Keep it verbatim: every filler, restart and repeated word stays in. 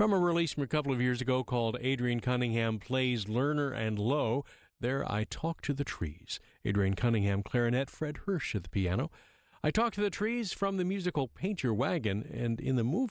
From a release from a couple of years ago called Adrian Cunningham Plays Lerner and Lowe, there I Talk to the Trees. Adrian Cunningham, clarinet, Fred Hirsch at the piano. I Talk to the Trees from the musical Paint Your Wagon, and in the movie